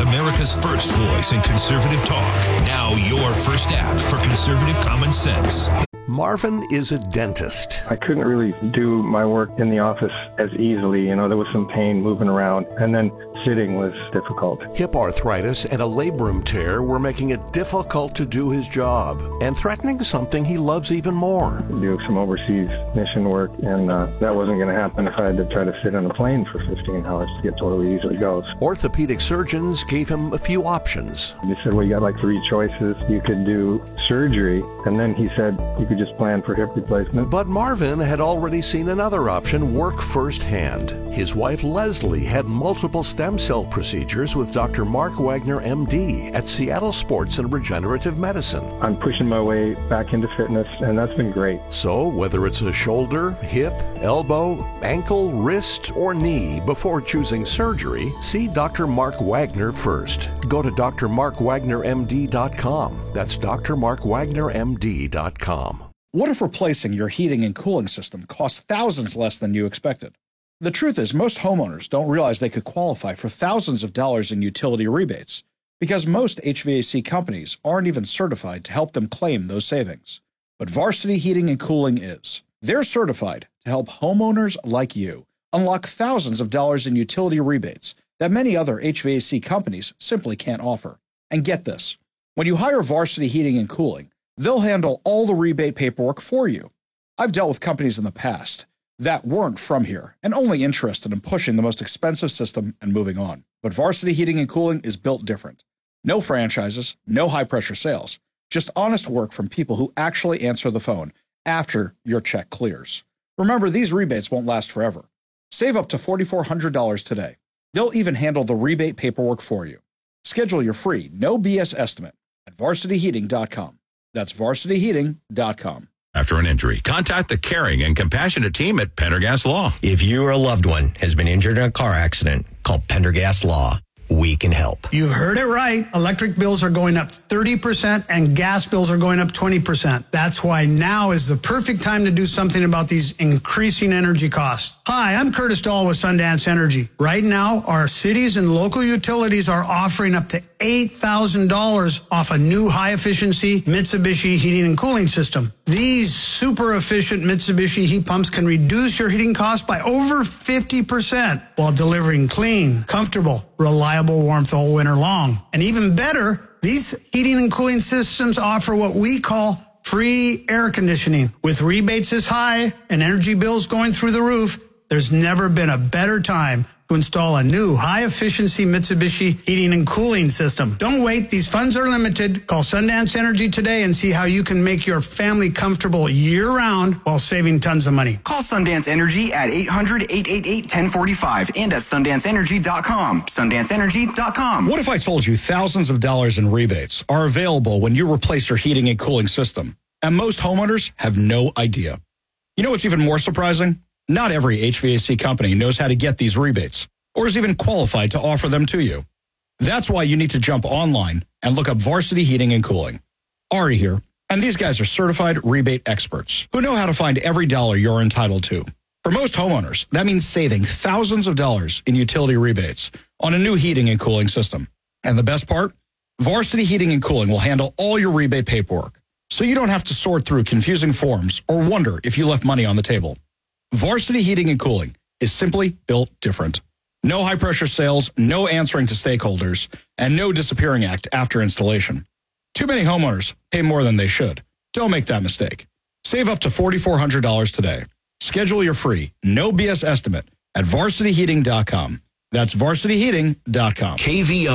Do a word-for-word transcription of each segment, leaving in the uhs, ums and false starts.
America's first voice in conservative talk. Now your first app for conservative common sense. Marvin is a dentist. I couldn't really do my work in the office as easily. You know, there was some pain moving around, and then sitting was difficult. Hip arthritis and a labrum tear were making it difficult to do his job and threatening something he loves even more. Do some overseas mission work, and uh, that wasn't going to happen if I had to try to sit on a plane for fifteen hours to get to where we usually go. Orthopedic surgeons gave him a few options. They said, well, you got like three choices. You could do surgery, and then he said you could just plan for hip replacement. But Marvin had already seen another option work firsthand. His wife Leslie had multiple stem cell procedures with Doctor Mark Wagner, M D, at Seattle Sports and Regenerative Medicine. I'm pushing my way back into fitness, and that's been great. So whether it's a shoulder, hip, elbow, ankle, wrist, or knee, before choosing surgery, see Doctor Mark Wagner first. Go to D R mark wagner M D dot com. That's D R mark wagner M D dot com. What if replacing your heating and cooling system costs thousands less than you expected? The truth is, most homeowners don't realize they could qualify for thousands of dollars in utility rebates because most H V A C companies aren't even certified to help them claim those savings. But Varsity Heating and Cooling is. They're certified to help homeowners like you unlock thousands of dollars in utility rebates that many other H V A C companies simply can't offer. And get this, when you hire Varsity Heating and Cooling, they'll handle all the rebate paperwork for you. I've dealt with companies in the past that weren't from here and only interested in pushing the most expensive system and moving on. But Varsity Heating and Cooling is built different. No franchises, no high-pressure sales, just honest work from people who actually answer the phone after your check clears. Remember, these rebates won't last forever. Save up to four thousand four hundred dollars today. They'll even handle the rebate paperwork for you. Schedule your free, no B S estimate at varsity heating dot com. That's varsity heating dot com. After an injury, contact the caring and compassionate team at Pendergast Law. If you or a loved one has been injured in a car accident, call Pendergast Law. We can help. You heard it right. Electric bills are going up thirty percent and gas bills are going up twenty percent. That's why now is the perfect time to do something about these increasing energy costs. Hi, I'm Curtis Dahl with Sundance Energy. Right now, our cities and local utilities are offering up to eight thousand dollars off a new high-efficiency Mitsubishi heating and cooling system. These super efficient Mitsubishi heat pumps can reduce your heating costs by over fifty percent while delivering clean, comfortable, reliable warmth all winter long. And even better, these heating and cooling systems offer what we call free air conditioning. With rebates this high and energy bills going through the roof, there's never been a better time to install a new high-efficiency Mitsubishi heating and cooling system. Don't wait. These funds are limited. Call Sundance Energy today and see how you can make your family comfortable year-round while saving tons of money. Call Sundance Energy at eight hundred, eight eight eight, one zero four five and at sundance energy dot com. sundance energy dot com. What if I told you thousands of dollars in rebates are available when you replace your heating and cooling system, and most homeowners have no idea? You know what's even more surprising? Not every H V A C company knows how to get these rebates or is even qualified to offer them to you. That's why you need to jump online and look up Varsity Heating and Cooling. Ari here, and these guys are certified rebate experts who know how to find every dollar you're entitled to. For most homeowners, that means saving thousands of dollars in utility rebates on a new heating and cooling system. And the best part? Varsity Heating and Cooling will handle all your rebate paperwork, so you don't have to sort through confusing forms or wonder if you left money on the table. Varsity Heating and Cooling is simply built different. No high-pressure sales, no answering to stakeholders, and no disappearing act after installation. Too many homeowners pay more than they should. Don't make that mistake. Save up to four thousand four hundred dollars today. Schedule your free, no B S estimate at varsity heating dot com. That's varsity heating dot com. K V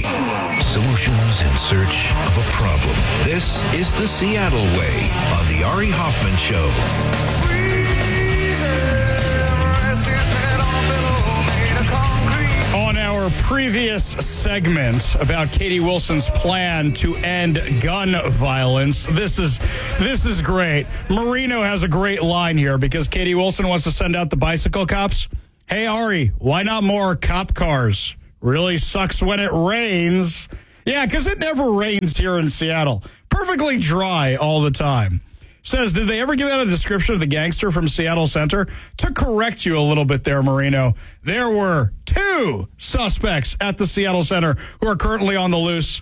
I. Solutions in search of a problem. This is the Seattle Way on the Ari Hoffman Show. On our previous segment about Katie Wilson's plan to end gun violence, this is this is great. Marino has a great line here because Katie Wilson wants to send out the bicycle cops. Hey, Ari, why not more cop cars? Really sucks when it rains. Yeah, because it never rains here in Seattle. Perfectly dry all the time. says, did they ever give out a description of the gangster from Seattle Center? To correct you a little bit there, Marino, there were two suspects at the Seattle Center who are currently on the loose,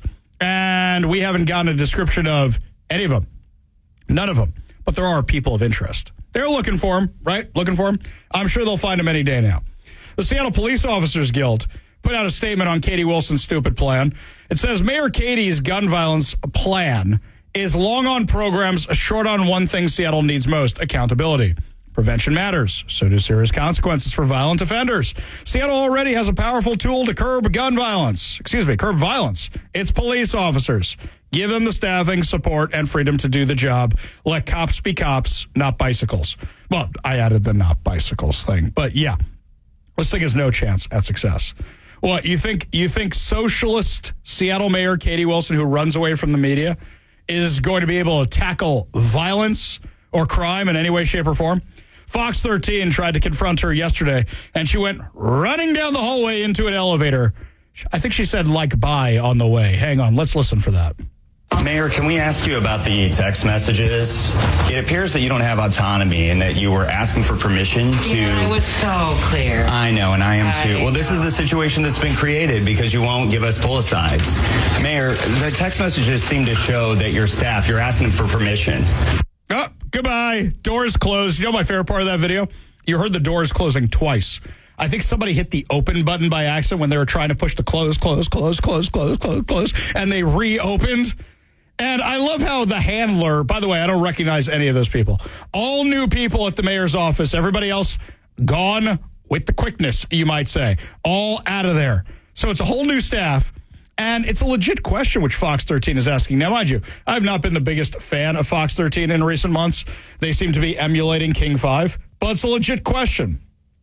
and we haven't gotten a description of any of them. None of them. But there are people of interest. They're looking for him, right? Looking for him. I'm sure they'll find him any day now. The Seattle Police Officers Guild put out a statement on Katie Wilson's stupid plan. It says, Mayor Katie's gun violence plan is long on programs, short on one thing Seattle needs most, accountability. Prevention matters. So do serious consequences for violent offenders. Seattle already has a powerful tool to curb gun violence. Excuse me, curb violence. It's police officers. Give them the staffing, support, and freedom to do the job. Let cops be cops, not bicycles. Well, I added the not bicycles thing, but yeah, this thing has no chance at success. What, you think, you think socialist Seattle Mayor Katie Wilson, who runs away from the media, is going to be able to tackle violence or crime in any way, shape, or form? Fox thirteen tried to confront her yesterday, and she went running down the hallway into an elevator. I think she said, like, bye on the way. Hang on, let's listen for that. Mayor, can we ask you about the text messages? It appears that you don't have autonomy and that you were asking for permission to... Yeah, it was so clear. I know, and I am I too. Well, this know. is the situation that's been created because you won't give us pull-asides. Mayor, the text messages seem to show that your staff, you're asking them for permission. Oh, goodbye. Doors closed. You know my favorite part of that video? You heard the doors closing twice. I think somebody hit the open button by accident when they were trying to push the close, close, close, close, close, close, close, and they reopened. And I love how the handler, by the way, I don't recognize any of those people. All new people at the mayor's office. Everybody else gone with the quickness, you might say. All out of there. So it's a whole new staff. And it's a legit question, which Fox thirteen is asking. Now, mind you, I've not been the biggest fan of Fox thirteen in recent months. They seem to be emulating King five. But it's a legit question.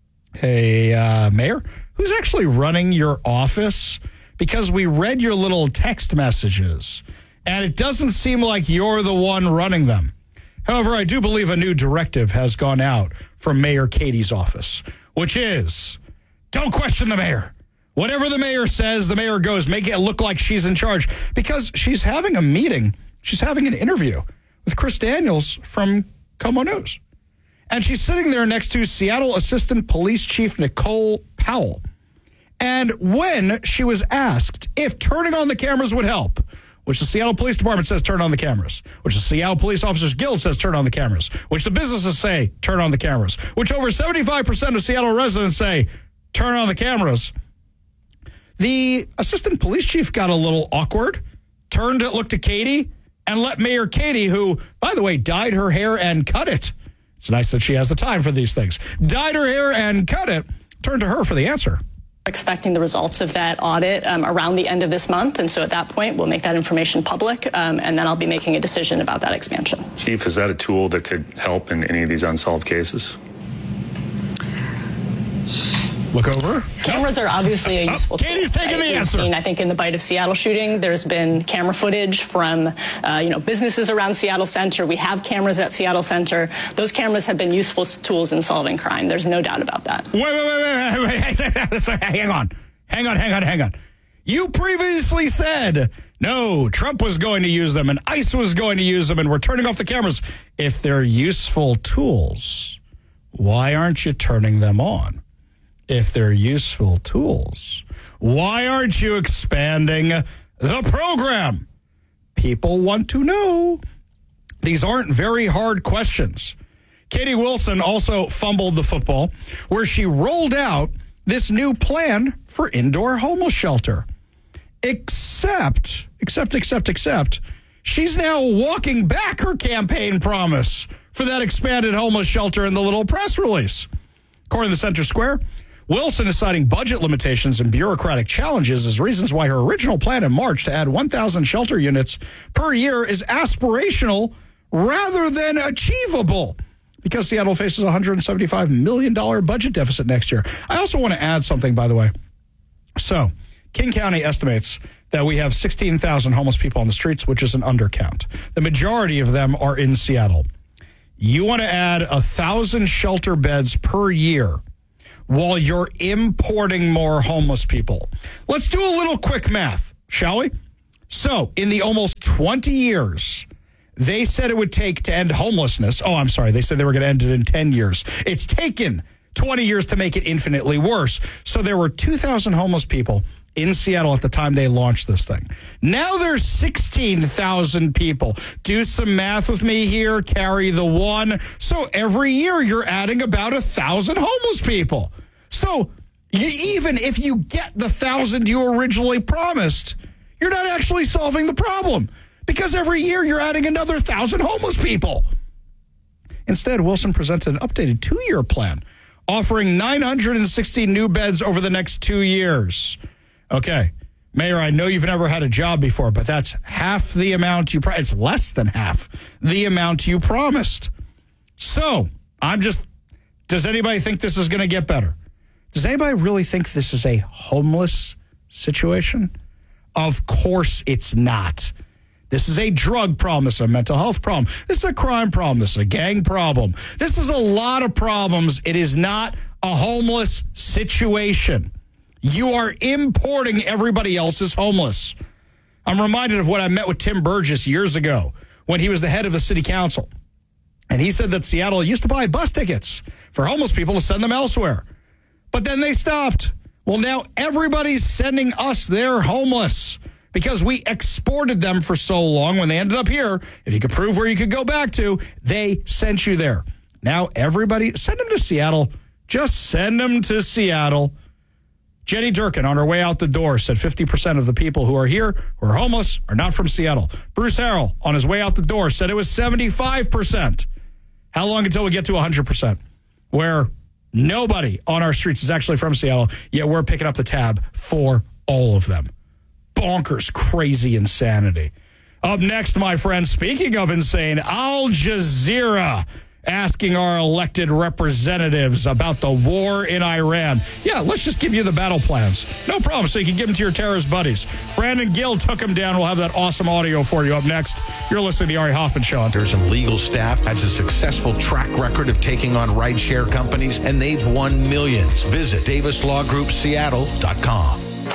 Hey, uh, Mayor, who's actually running your office? Because we read your little text messages, and it doesn't seem like you're the one running them. However, I do believe a new directive has gone out from Mayor Katie's office, which is, don't question the mayor. Whatever the mayor says, the mayor goes. Make it look like she's in charge, because she's having a meeting. She's having an interview with Chris Daniels from Como News. And she's sitting there next to Seattle Assistant Police Chief Nicole Powell. And when she was asked if turning on the cameras would help, which the Seattle Police Department says turn on the cameras, which the Seattle Police Officers Guild says turn on the cameras, which the businesses say turn on the cameras, which over seventy-five percent of Seattle residents say turn on the cameras, the assistant police chief got a little awkward, turned to look to Katie, and let Mayor Katie, who, by the way, dyed her hair and cut it. It's nice that she has the time for these things. Dyed her hair and cut it. Turn to her for the answer. Expecting the results of that audit um, around the end of this month. And so at that point, we'll make that information public. Um, and then I'll be making a decision about that expansion. Chief, is that a tool that could help in any of these unsolved cases? Look over. Cameras are obviously a useful oh, Katie's tool. taking the We've answer. Seen, I think in the Bite of Seattle shooting, there's been camera footage from, uh, you know, businesses around Seattle Center. We have cameras at Seattle Center. Those cameras have been useful tools in solving crime. There's no doubt about that. Wait, wait, wait, wait, wait, wait. Hang on. Hang on, hang on, hang on. You previously said, no, Trump was going to use them and ICE was going to use them and we're turning off the cameras. If they're useful tools, why aren't you turning them on? If they're useful tools, why aren't you expanding the program? People want to know. These aren't very hard questions. Katie Wilson also fumbled the football, where she rolled out this new plan for indoor homeless shelter. Except, except, except, except, she's now walking back her campaign promise for that expanded homeless shelter in the little press release. According to Center Square, Wilson is citing budget limitations and bureaucratic challenges as reasons why her original plan in March to add one thousand shelter units per year is aspirational rather than achievable, because Seattle faces a one hundred seventy-five million dollars budget deficit next year. I also want to add something, by the way. So, King County estimates that we have sixteen thousand homeless people on the streets, which is an undercount. The majority of them are in Seattle. You want to add one thousand shelter beds per year while you're importing more homeless people. Let's do a little quick math, shall we? So, in the almost twenty years they said it would take to end homelessness. Oh, I'm sorry. They said they were going to end it in ten years. It's taken twenty years to make it infinitely worse. So there were two thousand homeless people in Seattle at the time they launched this thing. Now there's sixteen thousand people. Do some math with me here. Carry the one. So every year you're adding about a thousand homeless people. So you, even if you get the thousand you originally promised, you're not actually solving the problem because every year you're adding another thousand homeless people. Instead, Wilson presented an updated two-year plan offering nine hundred sixty new beds over the next two years. Okay, Mayor, I know you've never had a job before, but that's half the amount you, pro- it's less than half the amount you promised. So I'm just, does anybody think this is going to get better? Does anybody really think this is a homeless situation? Of course it's not. This is a drug problem. This is a mental health problem. This is a crime problem. This is a gang problem. This is a lot of problems. It is not a homeless situation. You are importing everybody else's homeless. I'm reminded of when I met with Tim Burgess years ago when he was the head of the city council. And he said that Seattle used to buy bus tickets for homeless people to send them elsewhere. But then they stopped. Well, now everybody's sending us their homeless because we exported them for so long. When they ended up here, if you could prove where you could go back to, they sent you there. Now everybody, send them to Seattle. Just send them to Seattle. Jenny Durkin, on her way out the door, said fifty percent of the people who are here who are homeless are not from Seattle. Bruce Harrell, on his way out the door, said it was seventy-five percent. How long until we get to one hundred percent? Where nobody on our streets is actually from Seattle, yet we're picking up the tab for all of them. Bonkers, crazy insanity. Up next, my friends, speaking of insane, Al Jazeera asking our elected representatives about the war in Iran. Yeah, let's just give you the battle plans. No problem, so you can give them to your terrorist buddies. Brandon Gill took him down. We'll have that awesome audio for you up next. You're listening to the Ari Hoffman Show. And legal staff has a successful track record of taking on rideshare companies, and they've won millions. Visit Davis Law Group Seattle dot com.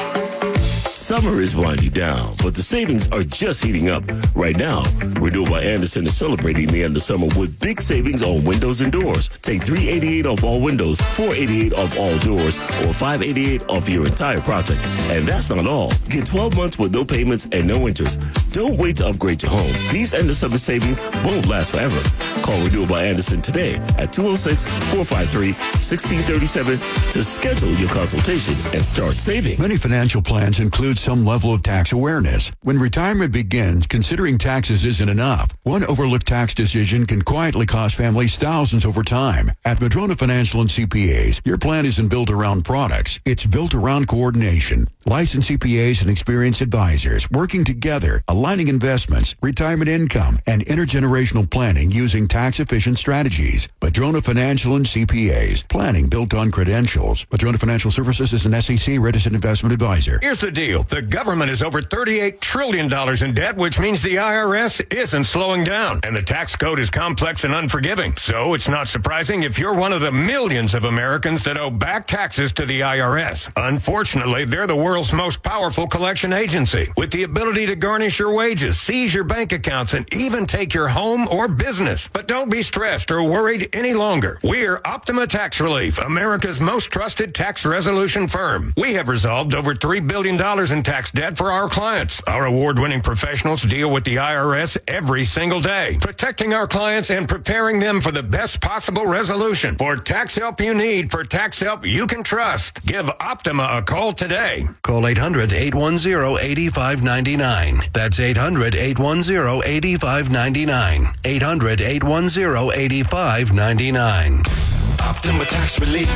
Summer is winding down, but the savings are just heating up. Right now, Renewal by Andersen is celebrating the end of summer with big savings on windows and doors. Take three hundred eighty-eight dollars off all windows, four hundred eighty-eight dollars off all doors, or five hundred eighty-eight dollars off your entire project. And that's not all. Get twelve months with no payments and no interest. Don't wait to upgrade your home. These end of summer savings won't last forever. Call Renewal by Andersen today at two oh six, four five three, one six three seven to schedule your consultation and start saving. Many financial plans include some level of tax awareness. When retirement begins, considering taxes isn't enough. One overlooked tax decision can quietly cost families thousands over time. At Madrona Financial and C P As, your plan isn't built around products. It's built around coordination. Licensed C P As and experienced advisors working together, aligning investments, retirement income, and intergenerational planning using tax-efficient strategies. Madrona Financial and C P As. Planning built on credentials. Madrona Financial Services is an S E C-registered investment advisor. Here's the deal. The government is over thirty-eight trillion dollars in debt, which means the I R S isn't slowing down. And the tax code is complex and unforgiving. So it's not surprising if you're one of the millions of Americans that owe back taxes to the I R S. Unfortunately, they're the world's most powerful collection agency with the ability to garnish your wages, seize your bank accounts, and even take your home or business. But don't be stressed or worried any longer. We're Optima Tax Relief, America's most trusted tax resolution firm. We have resolved over three billion dollars in tax debt for our clients. Our award-winning professionals deal with the I R S every single day, protecting our clients and preparing them for the best possible resolution. For tax help you need, for tax help you can trust, give Optima a call today. Call eight hundred, eight one zero, eight five nine nine. That's eight hundred, eight one zero, eight five nine nine. eight hundred, eight one zero, eight five nine nine. Optima Tax Relief.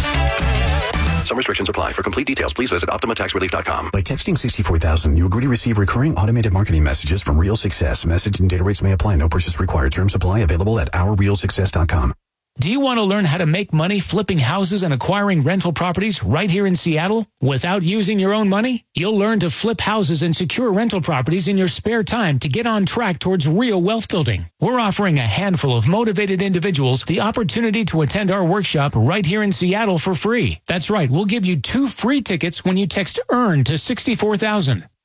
Some restrictions apply. For complete details, please visit Optima Tax Relief dot com. By texting sixty-four thousand, you agree to receive recurring automated marketing messages from Real Success. Message and data rates may apply. No purchase required. Terms apply. Available at our real success dot com. Do you want to learn how to make money flipping houses and acquiring rental properties right here in Seattle without using your own money? You'll learn to flip houses and secure rental properties in your spare time to get on track towards real wealth building. We're offering a handful of motivated individuals the opportunity to attend our workshop right here in Seattle for free. That's right. We'll give you two free tickets when you text EARN to sixty-four thousand.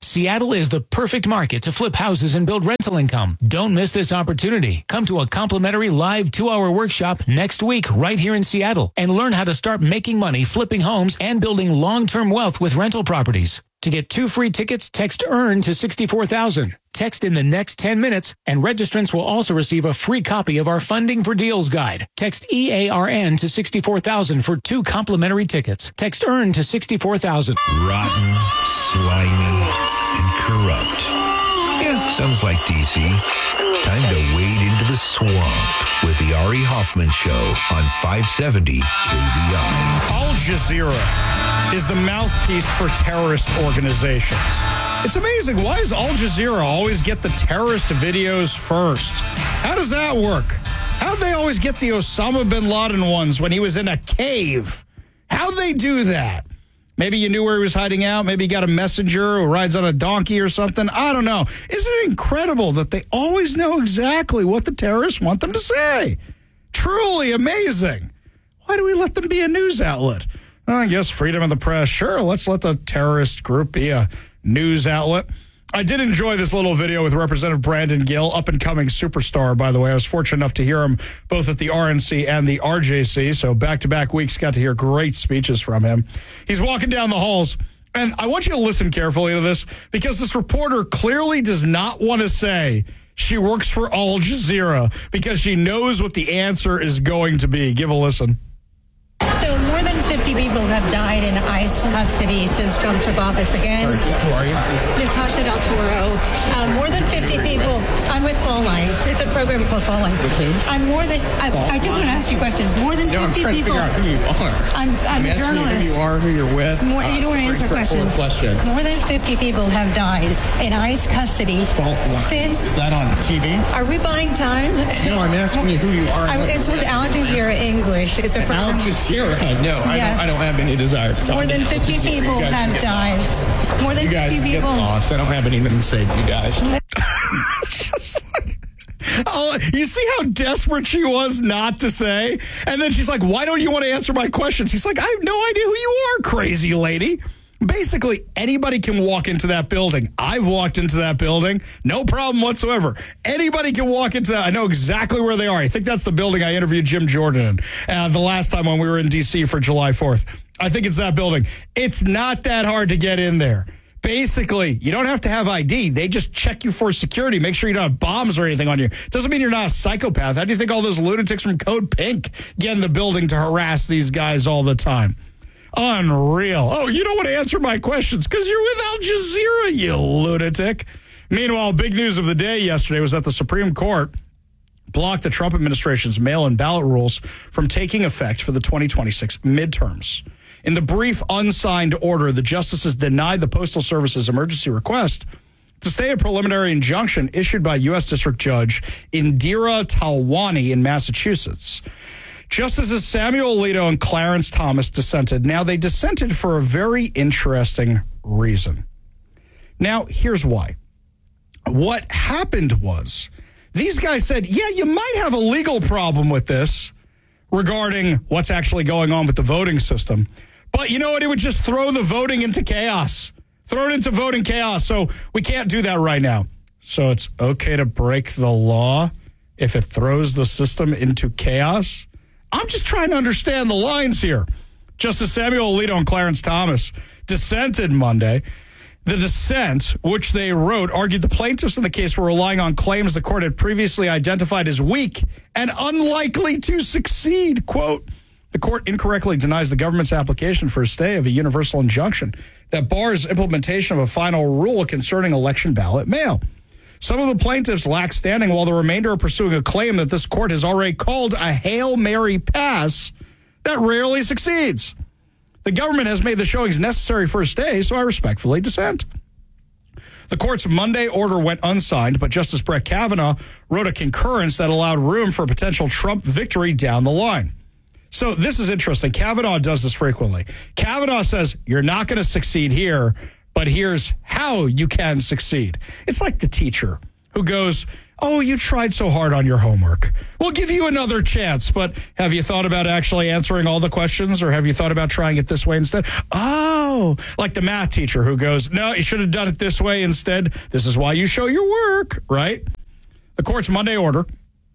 Seattle is the perfect market to flip houses and build rental income. Don't miss this opportunity. Come to a complimentary live two-hour workshop next week right here in Seattle and learn how to start making money flipping homes and building long-term wealth with rental properties. To get two free tickets, text EARN to sixty-four thousand. Text in the next ten minutes, and registrants will also receive a free copy of our Funding for Deals guide. Text E A R N to sixty-four thousand for two complimentary tickets. Text EARN to sixty-four thousand. Rotten, slimy, and corrupt. Yeah, sounds like D C. Time to wade into the swamp with the Ari Hoffman Show on five seventy K V I. Al Jazeera is the mouthpiece for terrorist organizations. It's amazing. Why does Al Jazeera always get the terrorist videos first? How does that work? How'd they always get the Osama bin Laden ones when he was in a cave? How'd they do that? Maybe you knew where he was hiding out. Maybe you got a messenger who rides on a donkey or something. I don't know. Isn't it incredible that they always know exactly what the terrorists want them to say? Truly amazing. Why do we let them be a news outlet? Well, I guess freedom of the press. Sure, let's let the terrorist group be a news outlet. I did enjoy this little video with Representative Brandon Gill, up-and-coming superstar, by the way. I was fortunate enough to hear him both at the R N C and the R J C, so back-to-back weeks got to hear great speeches from him. He's walking down the halls, and I want you to listen carefully to this, because this reporter clearly does not want to say she works for Al Jazeera, because she knows what the answer is going to be. Give a listen. So more than fifty people have died in ICE custody since Trump took office again. Sorry, who are you? Natasha Del Toro. Um, more than fifty people. I'm with Phone Lines. It's a program called Phone Lines. With who? I'm more than. I, I just want to ask you questions. More than no, fifty I'm people. To figure out who you are. I'm, I'm, I'm a journalist. Who you are, who you're with. More, uh, you don't want to answer questions. Question. More than fifty people have died in ICE custody since. Is that on T V? Are we buying time? No, I'm asking you who you are. I, it's with Al Jazeera English. It's a program. Al Jazeera. No, I, yes. don't, I don't have any desire to talk. More than fifty people have died. More than you guys fifty get people. Lost. I don't have anything to say to you guys. Oh, you see how desperate she was not to say? And then she's like, why don't you want to answer my questions? He's like, I have no idea who you are, crazy lady. Basically, anybody can walk into that building. I've walked into that building. No problem whatsoever. Anybody can walk into that. I know exactly where they are. I think that's the building I interviewed Jim Jordan in uh, the last time when we were in D C for July fourth. I think it's that building. It's not that hard to get in there. Basically, you don't have to have I D. They just check you for security, make sure you don't have bombs or anything on you. Doesn't mean you're not a psychopath. How do you think all those lunatics from Code Pink get in the building to harass these guys all the time? Unreal. Oh, you don't want to answer my questions because you're with Al Jazeera, you lunatic. Meanwhile, big news of the day yesterday was that the Supreme Court blocked the Trump administration's mail-in ballot rules from taking effect for the twenty twenty-six midterms. In the brief, unsigned order, the justices denied the Postal Service's emergency request to stay a preliminary injunction issued by U S District Judge Indira Talwani in Massachusetts. Justices Samuel Alito and Clarence Thomas dissented. Now, they dissented for a very interesting reason. Now, here's why. What happened was these guys said, yeah, you might have a legal problem with this regarding what's actually going on with the voting system. But you know what? It would just throw the voting into chaos. Throw it into voting chaos. So we can't do that right now. So it's okay to break the law if it throws the system into chaos? I'm just trying to understand the lines here. Justice Samuel Alito and Clarence Thomas dissented Monday. The dissent, which they wrote, argued the plaintiffs in the case were relying on claims the court had previously identified as weak and unlikely to succeed. Quote, the court incorrectly denies the government's application for a stay of a universal injunction that bars implementation of a final rule concerning election ballot mail. Some of the plaintiffs lack standing while the remainder are pursuing a claim that this court has already called a Hail Mary pass that rarely succeeds. The government has made the showings necessary for a stay, so I respectfully dissent. The court's Monday order went unsigned, but Justice Brett Kavanaugh wrote a concurrence that allowed room for a potential Trump victory down the line. So this is interesting. Kavanaugh does this frequently. Kavanaugh says, you're not going to succeed here, but here's how you can succeed. It's like the teacher who goes, Oh, you tried so hard on your homework. We'll give you another chance, but have you thought about actually answering all the questions, or have you thought about trying it this way instead? Oh, like the math teacher who goes, no, you should have done it this way instead. This is why you show your work, right? The court's Monday order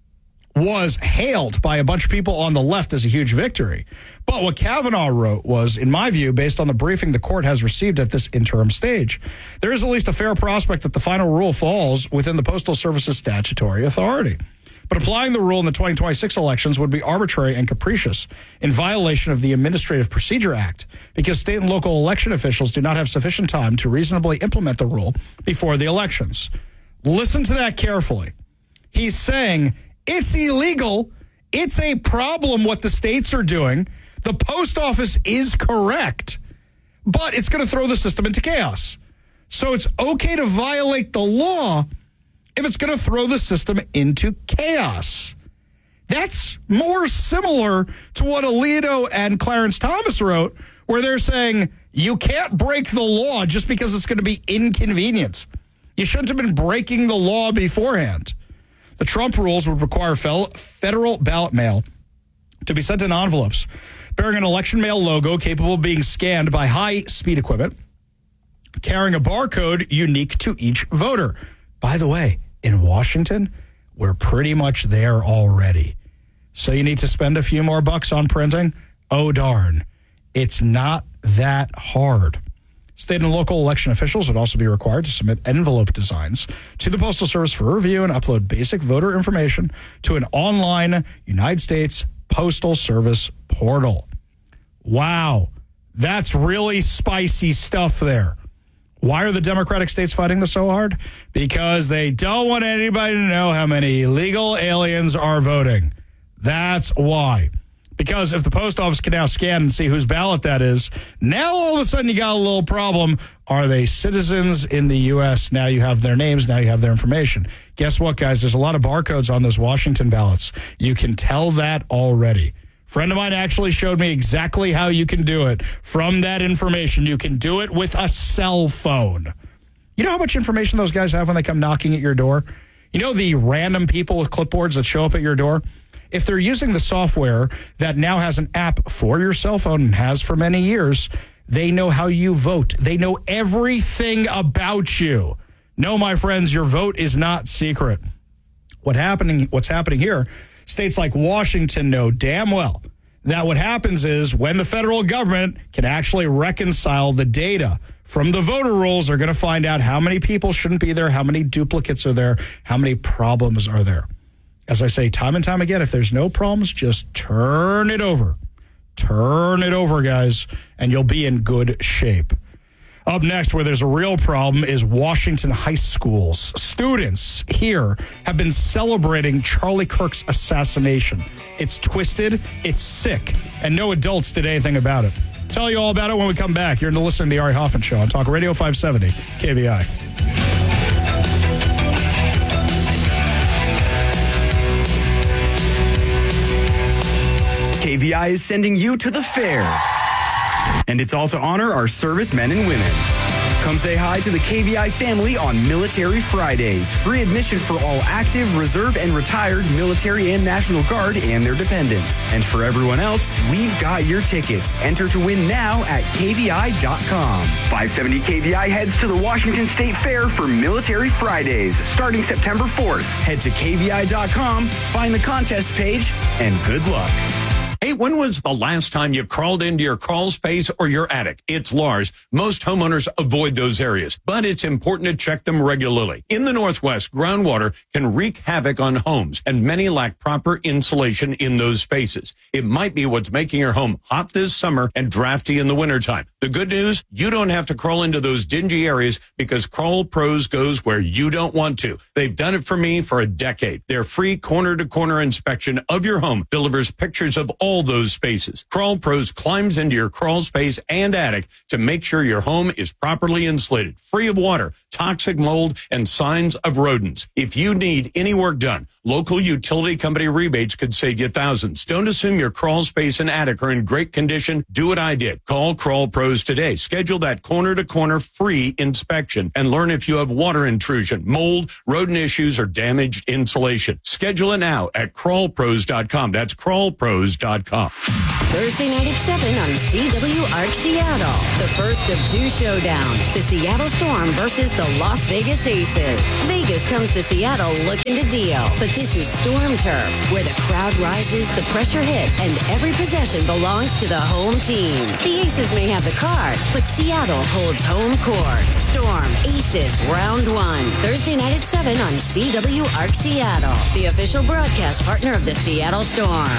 was hailed by a bunch of people on the left as a huge victory. But what Kavanaugh wrote was, in my view, based on the briefing the court has received at this interim stage, there is at least a fair prospect that the final rule falls within the Postal Service's statutory authority. But applying the rule in the twenty twenty-six elections would be arbitrary and capricious in violation of the Administrative Procedure Act, because state and local election officials do not have sufficient time to reasonably implement the rule before the elections. Listen to that carefully. He's saying it's illegal. It's a problem what the states are doing. The post office is correct, but it's going to throw the system into chaos. So it's okay to violate the law if it's going to throw the system into chaos. That's more similar to what Alito and Clarence Thomas wrote, where they're saying you can't break the law just because it's going to be inconvenient. You shouldn't have been breaking the law beforehand. The Trump rules would require federal ballot mail to be sent in envelopes bearing an election mail logo capable of being scanned by high-speed equipment, carrying a barcode unique to each voter. By the way, in Washington, we're pretty much there already. So you need to spend a few more bucks on printing? Oh, darn. It's not that hard. State and local election officials would also be required to submit envelope designs to the Postal Service for review and upload basic voter information to an online United States Postal Service portal. Wow, that's really spicy stuff there. Why are the Democratic states fighting this so hard? Because they don't want anybody to know how many illegal aliens are voting. That's why. Because if the post office can now scan and see whose ballot that is, now all of a sudden you got a little problem. Are they citizens in the U S? Now you have their names. Now you have their information. Guess what, guys? There's a lot of barcodes on those Washington ballots. You can tell that already. Friend of mine actually showed me exactly how you can do it. From that information, you can do it with a cell phone. You know how much information those guys have when they come knocking at your door? You know the random people with clipboards that show up at your door? If they're using the software that now has an app for your cell phone and has for many years, they know how you vote. They know everything about you. No, my friends, your vote is not secret. What happening? What's happening here? States like Washington know damn well that what happens is when the federal government can actually reconcile the data from the voter rolls, they're going to find out how many people shouldn't be there, how many duplicates are there, how many problems are there. As I say time and time again, if there's no problems, just turn it over. Turn it over, guys, and you'll be in good shape. Up next, where there's a real problem, is Washington high schools. Students here have been celebrating Charlie Kirk's assassination. It's twisted, it's sick, and no adults did anything about it. Tell you all about it when we come back. You're listening to the Ari Hoffman Show on Talk Radio five seventy K V I. K V I is sending you to the fair. And it's all to honor our servicemen and women. Come say hi to the K V I family on Military Fridays. Free admission for all active, reserve, and retired military and National Guard and their dependents. And for everyone else, we've got your tickets. Enter to win now at K V I dot com. five seventy K V I heads to the Washington State Fair for Military Fridays, starting September fourth. Head to K V I dot com, find the contest page, and good luck. Hey, when was the last time you crawled into your crawl space or your attic? It's Lars. Most homeowners avoid those areas, but it's important to check them regularly. In the Northwest, groundwater can wreak havoc on homes, and many lack proper insulation in those spaces. It might be what's making your home hot this summer and drafty in the wintertime. The good news, you don't have to crawl into those dingy areas because Crawl Pros goes where you don't want to. They've done it for me for a decade. Their free corner-to-corner inspection of your home delivers pictures of all all those spaces. Crawl Pros climbs into your crawl space and attic to make sure your home is properly insulated, free of water, toxic mold, and signs of rodents. If you need any work done, local utility company rebates could save you thousands. Don't assume your crawl space and attic are in great condition. Do what I did. Call Crawl Pros Pros today. Schedule that corner-to-corner free inspection and learn if you have water intrusion, mold, rodent issues, or damaged insulation. Schedule it now at crawl pros dot com. That's crawl pros dot com. Thursday night at seven on C W A R C Seattle. The first of two showdowns. The Seattle Storm versus the Las Vegas Aces. Vegas comes to Seattle looking to deal. But this is Storm Turf, where the crowd rises, the pressure hits, and every possession belongs to the home team. The Aces may have the cards, but Seattle holds home court. Storm Aces round one. Thursday night at seven on C W A R C Seattle, the official broadcast partner of the Seattle Storm.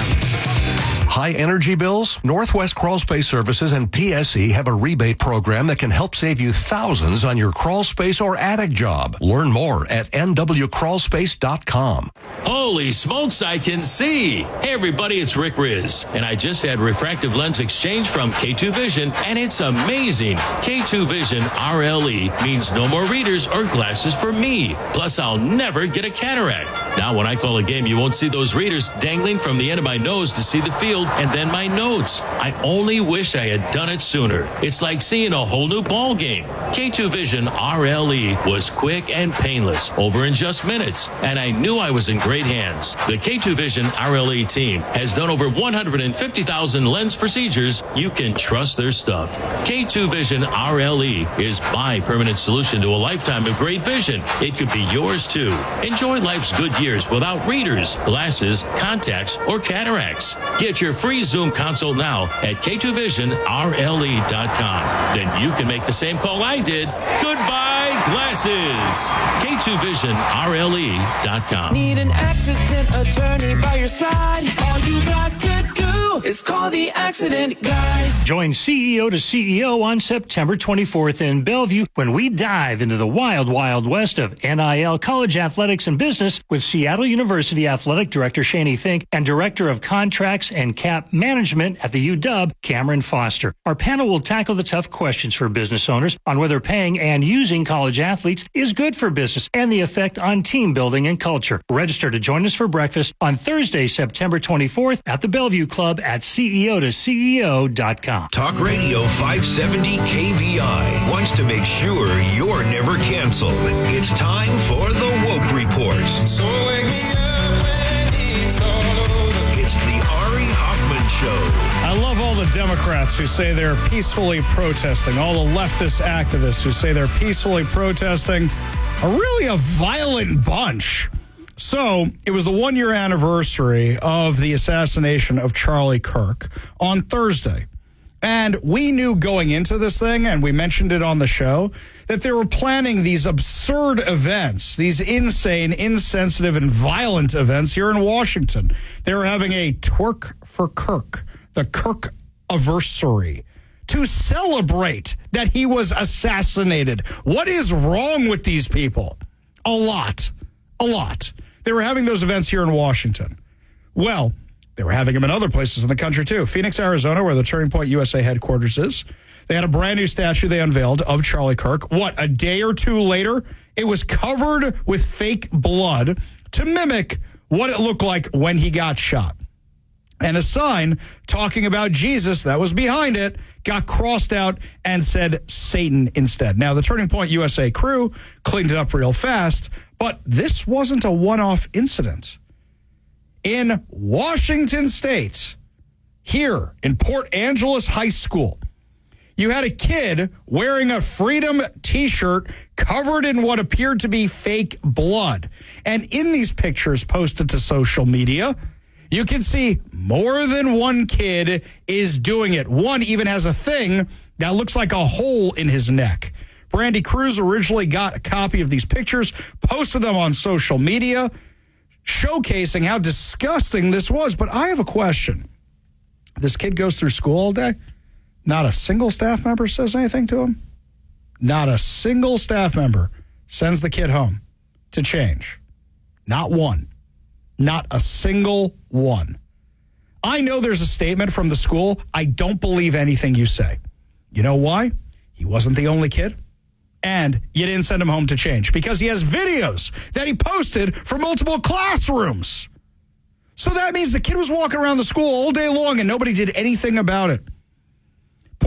High energy bills? Northwest Crawl Space Services and P S E have a rebate program that can help save you thousands on your crawl space or attic job. Learn more at N W crawl space dot com. Holy smokes, I can see. Hey everybody, it's Rick Riz, and I just had refractive lens exchange from K two Vision, and it's amazing. K two Vision R L E means no more readers or glasses for me. Plus, I'll never get a cataract. Now, when I call a game, you won't see those readers dangling from the end of my nose to see the field and then my notes. I only wish I had done it sooner. It's like seeing a whole new ball game. K two Vision R L E was quick and painless, over in just minutes, and I knew I was in great hands. The K two Vision R L E team has done over one hundred fifty thousand lens procedures. You can trust their stuff. K two Vision R L E is my permanent solution to a lifetime of great vision. It could be yours too. Enjoy life's good years without readers, glasses, contacts, or cataracts. Get your free Zoom consult now at K two vision R L E dot com. Then you can make the same call I did. Goodbye, glasses. K two vision R L E dot com. Need an accident attorney by your side? All you got to do is call the accident guys. Join C E O to C E O on September twenty-fourth in Bellevue when we dive into the wild, wild west of N I L, college athletics, and business with Seattle University Athletic Director Shani Fink and Director of Contracts and Cap Management at the U W, Cameron Foster. Our panel will tackle the tough questions for business owners on whether paying and using college athletes is good for business and the effect on team building and culture. Register to join us for breakfast on Thursday, September twenty-fourth at the Bellevue Club at C E O to C E O dot com. Talk Radio five seventy K V I wants to make sure you're never canceled. It's time for the Woke Report. So wake me up when it's all over. It's the Ari Hoffman Show. I love all the Democrats who say they're peacefully protesting, all the leftist activists who say they're peacefully protesting, are really a violent bunch. So it was the one-year anniversary of the assassination of Charlie Kirk on Thursday. And we knew going into this thing, and we mentioned it on the show, that they were planning these absurd events, these insane, insensitive, and violent events here in Washington. They were having a twerk for Kirk, the Kirk-aversary, to celebrate that he was assassinated. What is wrong with these people? A lot. A lot. They were having those events here in Washington. Well, they were having them in other places in the country, too. Phoenix, Arizona, where the Turning Point U S A headquarters is. They had a brand new statue they unveiled of Charlie Kirk. What, a day or two later, it was covered with fake blood to mimic what it looked like when he got shot. And a sign talking about Jesus that was behind it got crossed out and said Satan instead. Now, the Turning Point U S A crew cleaned it up real fast, but this wasn't a one-off incident. In Washington State, here in Port Angeles High School, you had a kid wearing a Freedom T-shirt covered in what appeared to be fake blood. And in these pictures posted to social media, you can see more than one kid is doing it. One even has a thing that looks like a hole in his neck. Brandy Cruz originally got a copy of these pictures, posted them on social media, showcasing how disgusting this was. But I have a question. This kid goes through school all day. Not a single staff member says anything to him. Not a single staff member sends the kid home to change. Not one. Not a single one. I know there's a statement from the school. I don't believe anything you say. You know why? He wasn't the only kid. And you didn't send him home to change because he has videos that he posted for multiple classrooms. So that means the kid was walking around the school all day long and nobody did anything about it. Port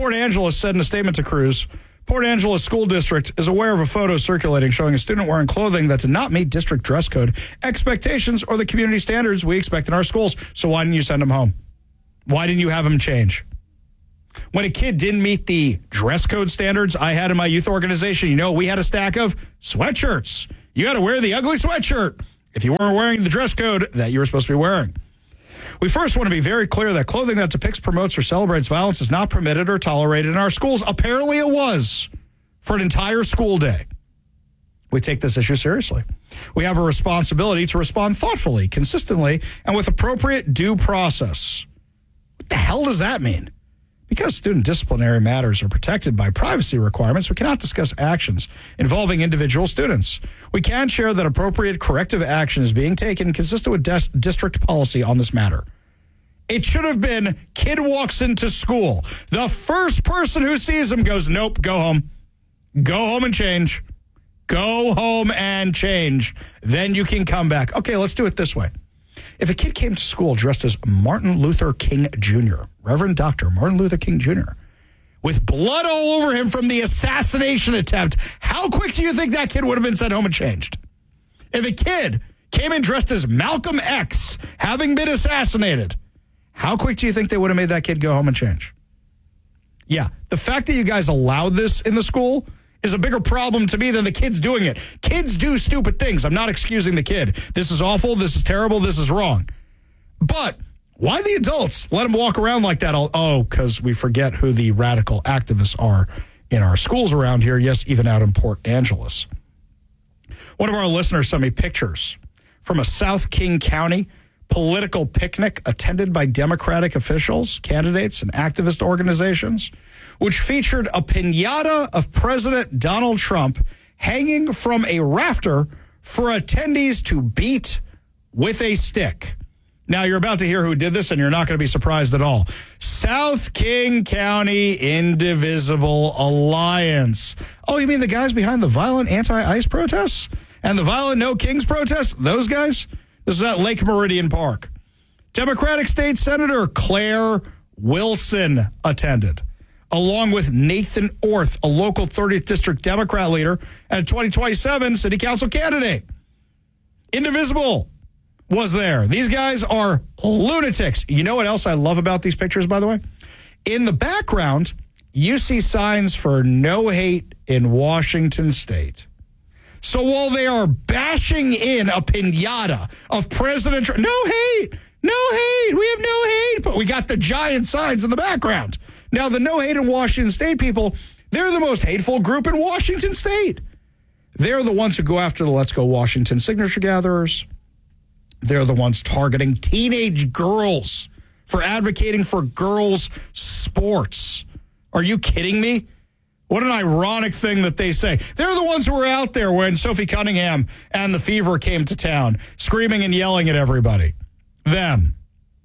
Port Angeles said in a statement to Cruz, Port Angeles School District is aware of a photo circulating showing a student wearing clothing that did not meet district dress code expectations or the community standards we expect in our schools. So why didn't you send him home? Why didn't you have him change? When a kid didn't meet the dress code standards I had in my youth organization, you know, we had a stack of sweatshirts. You got to wear the ugly sweatshirt if you weren't wearing the dress code that you were supposed to be wearing. We first want to be very clear that clothing that depicts, promotes, or celebrates violence is not permitted or tolerated in our schools. Apparently it was for an entire school day. We take this issue seriously. We have a responsibility to respond thoughtfully, consistently, and with appropriate due process. What the hell does that mean? Because student disciplinary matters are protected by privacy requirements, we cannot discuss actions involving individual students. We can share that appropriate corrective action is being taken consistent with des- district policy on this matter. It should have been, kid walks into school. The first person who sees him goes, nope, go home. Go home and change. Go home and change. Then you can come back. Okay, let's do it this way. If a kid came to school dressed as Martin Luther King Junior, Reverend Doctor Martin Luther King Junior, with blood all over him from the assassination attempt, how quick do you think that kid would have been sent home and changed? If a kid came in dressed as Malcolm X, having been assassinated, how quick do you think they would have made that kid go home and change? Yeah, the fact that you guys allowed this in the school is a bigger problem to me than the kids doing it. Kids do stupid things. I'm not excusing the kid. This is awful. This is terrible. This is wrong. But why the adults let them walk around like that? All, oh, because we forget who the radical activists are in our schools around here. Yes, even out in Port Angeles. One of our listeners sent me pictures from a South King County political picnic attended by Democratic officials, candidates, and activist organizations, which featured a piñata of President Donald Trump hanging from a rafter for attendees to beat with a stick. Now, you're about to hear who did this, and you're not going to be surprised at all. South King County Indivisible Alliance. Oh, you mean the guys behind the violent anti-ICE protests and the violent No Kings protests? Those guys? This is at Lake Meridian Park. Democratic State Senator Claire Wilson attended, along with Nathan Orth, a local thirtieth District Democrat leader and a twenty twenty-seven city council candidate. Indivisible was there. These guys are lunatics. You know what else I love about these pictures, by the way? In the background, you see signs for no hate in Washington State. So while they are bashing in a piñata of President Trump, no hate, no hate, we have no hate, but we got the giant signs in the background. Now, the no hate in Washington State people, they're the most hateful group in Washington State. They're the ones who go after the Let's Go Washington signature gatherers. They're the ones targeting teenage girls for advocating for girls' sports. Are you kidding me? What an ironic thing that they say. They're the ones who were out there when Sophie Cunningham and the Fever came to town, screaming and yelling at everybody. Them.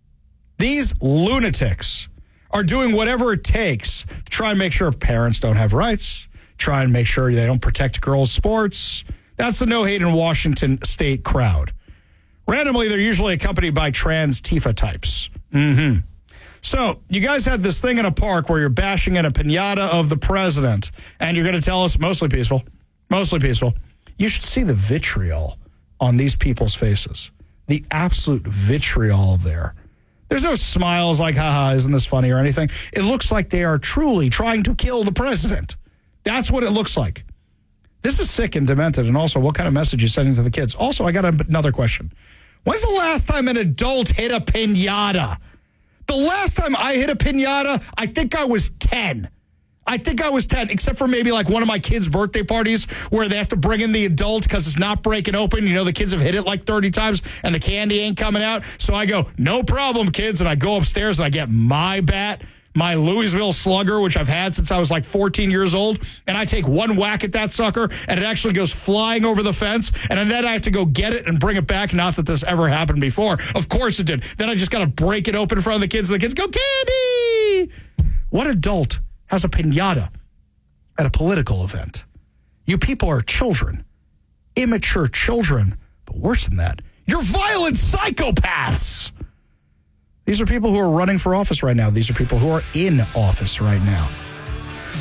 These lunatics are doing whatever it takes to try and make sure parents don't have rights, try and make sure they don't protect girls' sports. That's the no hate in Washington State crowd. Randomly, they're usually accompanied by trans Tifa types. Mm-hmm. So, you guys had this thing in a park where you're bashing in a piñata of the president, and you're going to tell us, mostly peaceful, mostly peaceful. You should see the vitriol on these people's faces. The absolute vitriol there. There's no smiles like, haha, isn't this funny or anything. It looks like they are truly trying to kill the president. That's what it looks like. This is sick and demented, and also, what kind of message are you sending to the kids? Also, I got another question. When's the last time an adult hit a piñata? The last time I hit a piñata, I think I was ten. I think I was ten, except for maybe like one of my kids' birthday parties where they have to bring in the adult because it's not breaking open. You know, the kids have hit it like thirty times and the candy ain't coming out. So I go, no problem, kids. And I go upstairs and I get my bat, my Louisville Slugger, which I've had since I was like fourteen years old. And I take one whack at that sucker and it actually goes flying over the fence. And then I have to go get it and bring it back. Not that this ever happened before. Of course it did. Then I just got to break it open in front of the kids. And the kids go, candy! What adult has a piñata at a political event? You people are children. Immature children. But worse than that, you're violent psychopaths. These are people who are running for office right now. These are people who are in office right now.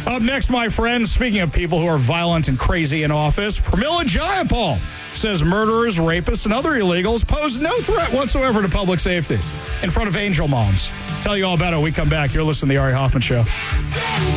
Up next, my friends, speaking of people who are violent and crazy in office, Pramila Jayapal says murderers, rapists, and other illegals pose no threat whatsoever to public safety in front of angel moms. Tell you all about it when we come back. You're listening to The Ari Hoffman Show.